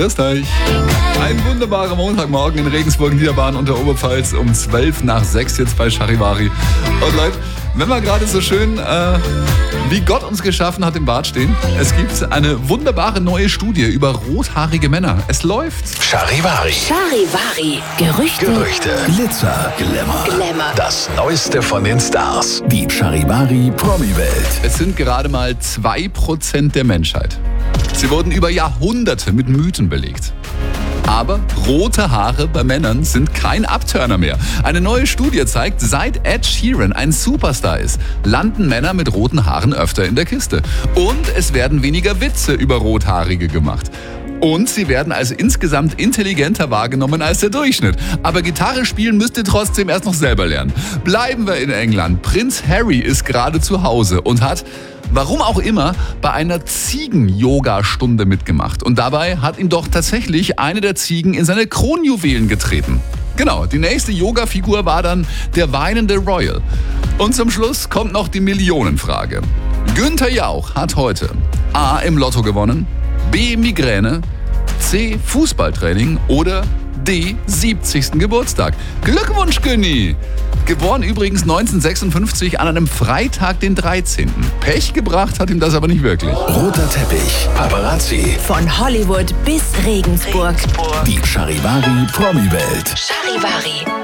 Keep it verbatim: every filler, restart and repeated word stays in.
Grüßt euch. Ein wunderbarer Montagmorgen in Regensburg, Niederbayern und der Oberpfalz um zwölf nach sechs jetzt bei Charivari. Und Leute, wenn wir gerade so schön, äh, wie Gott uns geschaffen hat, im Bad stehen, es gibt eine wunderbare neue Studie über rothaarige Männer. Es läuft. Charivari. Charivari. Gerüchte. Gerüchte. Glitzer, Glamour. Glamour. Das Neueste von den Stars. Die Charivari Promi-Welt. Es sind gerade mal zwei Prozent der Menschheit. Sie wurden über Jahrhunderte mit Mythen belegt. Aber rote Haare bei Männern sind kein Abturner mehr. Eine neue Studie zeigt, seit Ed Sheeran ein Superstar ist, landen Männer mit roten Haaren öfter in der Kiste. Und es werden weniger Witze über Rothaarige gemacht. Und sie werden als insgesamt intelligenter wahrgenommen als der Durchschnitt. Aber Gitarre spielen müsst ihr trotzdem erst noch selber lernen. Bleiben wir in England. Prinz Harry ist gerade zu Hause und hat, warum auch immer, bei einer Ziegen-Yoga-Stunde mitgemacht. Und dabei hat ihm doch tatsächlich eine der Ziegen in seine Kronjuwelen getreten. Genau, die nächste Yoga-Figur war dann der weinende Royal. Und zum Schluss kommt noch die Millionenfrage. Günther Jauch hat heute A. im Lotto gewonnen, B. Migräne, C. Fußballtraining oder D. siebzigsten Geburtstag. Glückwunsch, Günni! Geboren übrigens neunzehnhundertsechsundfünfzig an einem Freitag, den dreizehnten Pech gebracht hat ihm das aber nicht wirklich. Roter Teppich, Paparazzi. Von Hollywood bis Regensburg. Die Charivari Promi-Welt. Charivari.